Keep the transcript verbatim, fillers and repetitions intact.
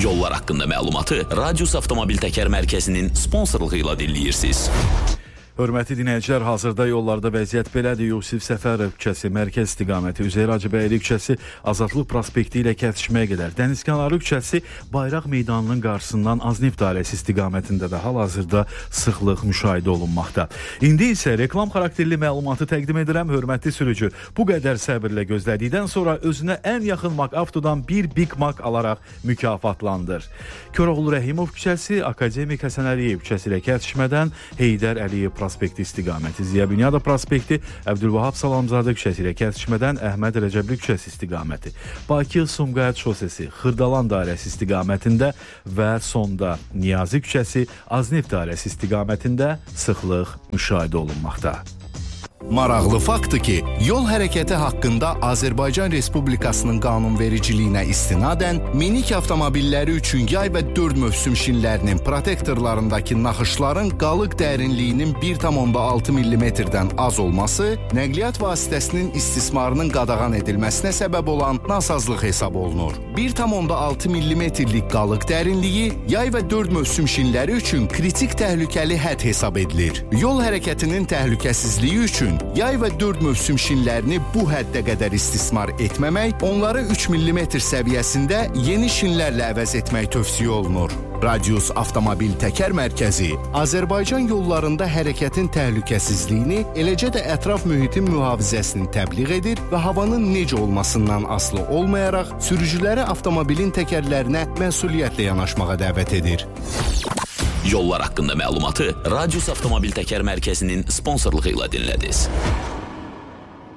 Yollar haqqında məlumatı Radius Avtomobil Təkər Mərkəzinin sponsorluğu ilə dinləyirsiniz. Hörmətli dinləyicilər, hazırda yollarda vəziyyət belədir. Yusif Səfərov küçəsi, mərkəz istiqaməti, Üzeyir Hacıbəyli küçəsi Azadlıq prospekti ilə kəsişməyə qədər. Dənizkənarı küçəsi Bayraq meydanının qarşısından Azneft dairəsi istiqamətində də hal-hazırda sıxlıq müşahidə olunmaqda. İndi isə reklam xarakterli məlumatı təqdim edirəm. Hörmətli sürücü, bu qədər səbirlə gözlədikdən sonra özünə ən yaxın MakAvtodan bir Big Mac alaraq mükafatlandır. Koroğlu Rəhimov küçəsi, Akademik Həsən Əliyev küçəsi ilə kəsişmədən Heydər Əliyev prospekti istiqaməti, Ziya Bünyadov prospekti, Əbdülvahab Salamzadə küçəsi ilə kəsişmədən Əhməd Rəcəbli küçəsi istiqaməti, Bakı Sumqayıt şosesi, Xırdalan dairəsi istiqamətində və sonda Niyazi küçəsi, Azneft dairəsi istiqamətində sıxlıq müşahidə olunmaqda. Maraqlı faktdır ki, yol hərəkəti haqqında Azərbaycan Respublikasının qanunvericiliyinə istinadən minik avtomobilləri üçün yay və dörd mövsüm şinlərinin protektorlarındakı naxışların qalıq dərinliyinin bir tam onda altı millimetrdən az olması nəqliyyat vasitəsinin istismarının qadağan edilməsinə səbəb olan nasazlıq hesab olunur. bir tam onda altı millimetrlik qalıq dərinliyi yay və dörd mövsüm şinləri üçün kritik təhlükəli hədd hesab edilir. Yol hərəkətinin təhlükəsizliyi üçün yay və dörd mövsüm şinlərini bu həddə qədər istismar etməmək, onları üç millimetr səviyyəsində yeni şinlərlə əvəz etmək tövsiyə olunur. Radius Avtomobil Təkər Mərkəzi Azərbaycan yollarında hərəkətin təhlükəsizliyini, eləcə də ətraf mühitin mühafizəsini təbliğ edir və havanın necə olmasından asılı olmayaraq sürücüləri avtomobilin təkərlərinə məsuliyyətlə yanaşmağa dəvət edir. Yollar haqqında məlumatı Radius Avtomobil Təkər Mərkəzinin sponsorluğu ilə dinlədiniz.